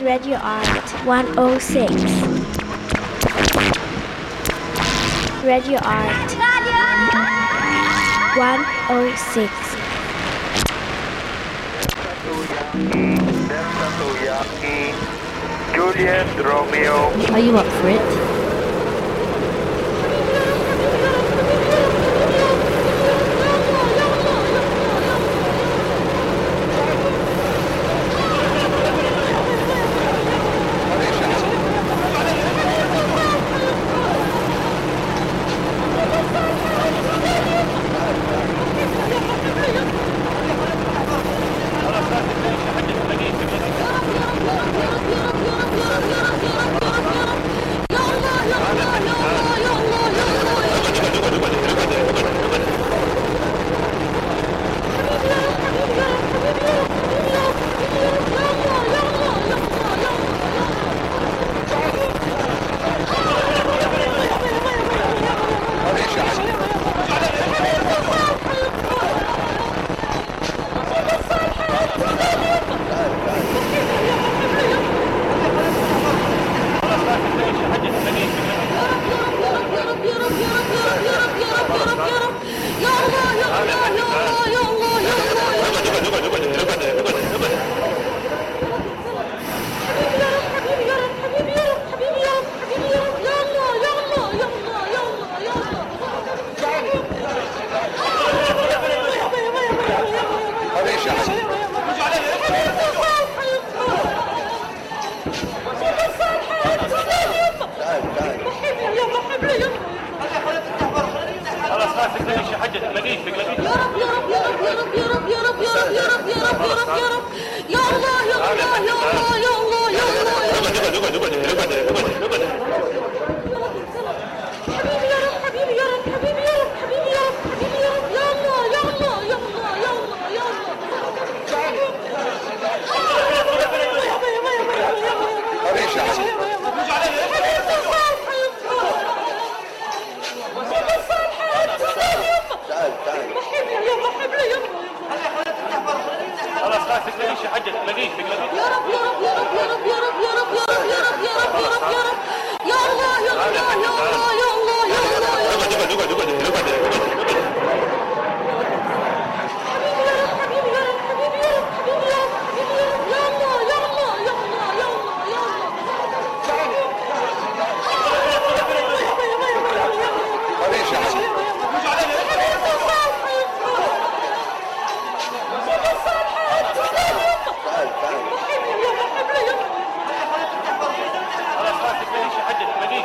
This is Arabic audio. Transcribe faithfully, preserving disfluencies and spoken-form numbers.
is Radio Art one oh six. Radio Art one oh six. Delta Yankee, Juliet Romeo. Are you up for it? خلاص خلاص تلاقيش حاجة تلاقيش يا رب يا رب يا رب يا رب يا رب يا رب يا رب